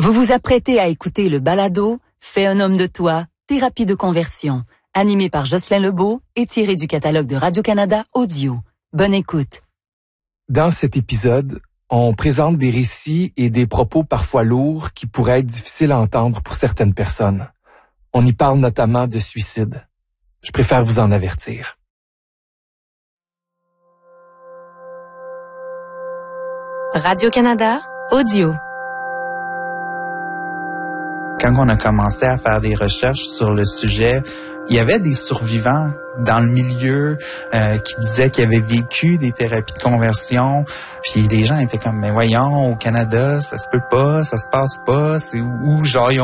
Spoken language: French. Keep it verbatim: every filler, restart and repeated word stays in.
Vous vous apprêtez à écouter le balado « Fais un homme de toi, thérapie de conversion », animé par Jocelyn Lebeau et tiré du catalogue de Radio-Canada Audio. Bonne écoute. Dans cet épisode, on présente des récits et des propos parfois lourds qui pourraient être difficiles à entendre pour certaines personnes. On y parle notamment de suicide. Je préfère vous en avertir. Radio-Canada Audio. Quand on a commencé à faire des recherches sur le sujet, il y avait des survivants dans le milieu euh, qui disaient qu'ils avaient vécu des thérapies de conversion. Puis les gens étaient comme, mais voyons, au Canada, ça se peut pas, ça se passe pas. C'est où, genre, ils ont